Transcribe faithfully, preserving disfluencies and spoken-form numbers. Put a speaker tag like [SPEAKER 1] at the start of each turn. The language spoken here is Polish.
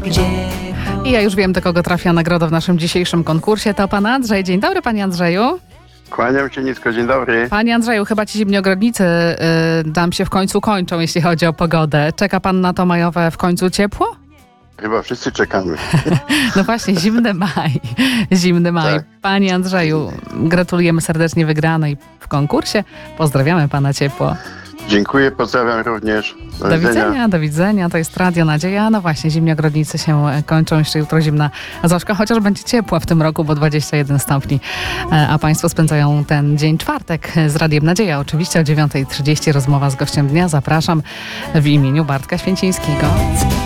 [SPEAKER 1] I ja już wiem, do kogo trafia nagroda w naszym dzisiejszym konkursie. To pan Andrzej. Dzień dobry, panie Andrzeju.
[SPEAKER 2] Kłaniam się nisko, dzień dobry.
[SPEAKER 1] Panie Andrzeju, chyba ci zimni ogrodnicy y, nam się w końcu kończą, jeśli chodzi o pogodę. Czeka pan na to majowe w końcu ciepło?
[SPEAKER 2] Chyba wszyscy czekamy.
[SPEAKER 1] No właśnie, zimny maj. Zimny maj.
[SPEAKER 2] Tak.
[SPEAKER 1] Panie Andrzeju, gratulujemy serdecznie wygranej w konkursie. Pozdrawiamy pana ciepło.
[SPEAKER 2] Dziękuję, pozdrawiam również. Do,
[SPEAKER 1] Do widzenia, do widzenia. To jest Radio Nadzieja. No właśnie, zimni ogrodnicy się kończą. Jeszcze jutro zimna zoszka, chociaż będzie ciepła w tym roku, bo dwadzieścia jeden stopni. A państwo spędzają ten dzień czwartek z Radiem Nadzieja. Oczywiście o dziewiąta trzydzieści rozmowa z gościem dnia. Zapraszam w imieniu Bartka Święcińskiego.